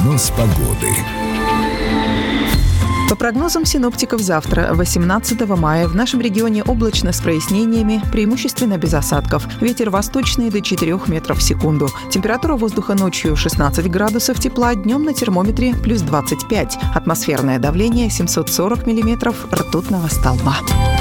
Прогноз погоды. По прогнозам синоптиков, завтра, 18 мая, в нашем регионе облачно с прояснениями, преимущественно без осадков. Ветер восточный до 4 метров в секунду. Температура воздуха ночью 16 градусов тепла, днем на термометре плюс 25. Атмосферное давление 740 миллиметров ртутного столба.